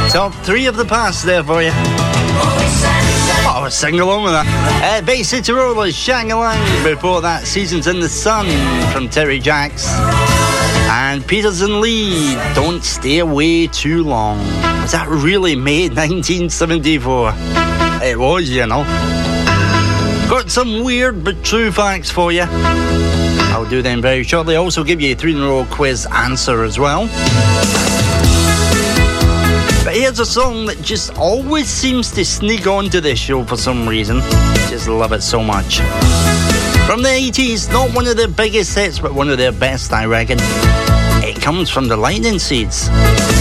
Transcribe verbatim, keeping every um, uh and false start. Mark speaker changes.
Speaker 1: Top three of the past there for you. Oh, I sing along with that. Uh, Bay City Rollers, Shang-a-Lang. Before that, Seasons in the Sun from Terry Jacks. And Peters and Lee, Don't Stay Away Too Long. Was that really May nineteen seventy-four? It was, you know. Got some weird but true facts for you. I'll do them very shortly. I'll also give you a three-in-a-row quiz answer as well. But here's a song that just always seems to sneak onto this show for some reason. Just love it so much. From the eighties, not one of their biggest hits, but one of their best, I reckon. It comes from the Lightning Seeds.